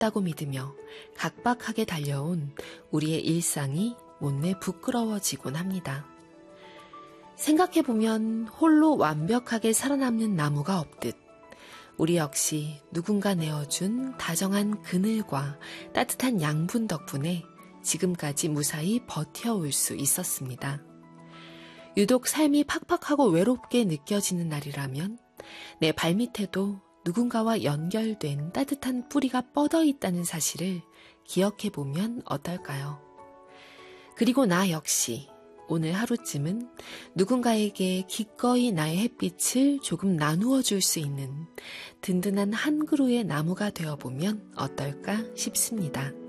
없다고 믿으며 각박하게 달려온 우리의 일상이 못내 부끄러워지곤 합니다. 생각해보면 홀로 완벽하게 살아남는 나무가 없듯 우리 역시 누군가 내어준 다정한 그늘과 따뜻한 양분 덕분에 지금까지 무사히 버텨올 수 있었습니다. 유독 삶이 팍팍하고 외롭게 느껴지는 날이라면 내 발밑에도 누군가와 연결된 따뜻한 뿌리가 뻗어 있다는 사실을 기억해보면 어떨까요? 그리고 나 역시 오늘 하루쯤은 누군가에게 기꺼이 나의 햇빛을 조금 나누어 줄 수 있는 든든한 한 그루의 나무가 되어보면 어떨까 싶습니다.